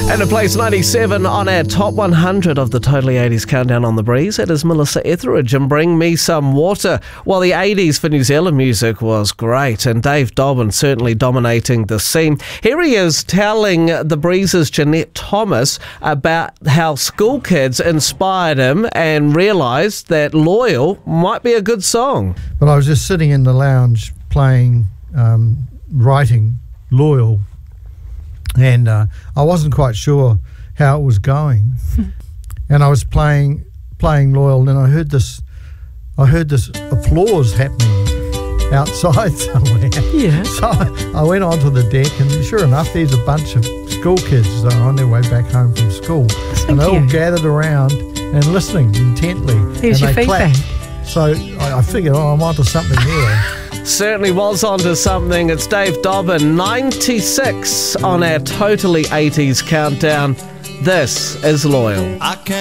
And it plays 97 on our top 100 of the Totally 80s Countdown on the Breeze. It is Melissa Etheridge and Bring Me Some Water. Well, the 80s for New Zealand music was great, and Dave Dobbyn certainly dominating the scene. Here he is telling the Breeze's Jeanette Thomas about how school kids inspired him and realised that Loyal might be a good song. But I was just sitting in the lounge playing, writing Loyal, and I wasn't quite sure how it was going. And I was playing Loyal, and I heard this applause happening outside somewhere. Yeah. So I went onto the deck, and sure enough, there's a bunch of school kids that are on their way back home from school. And they're all gathered around and listening intently. Here's your feedback. Clapped. So I figured, I'm onto something there. Certainly was onto something. It's Dave Dobbyn, 96 on our Totally 80s Countdown. This is Loyal.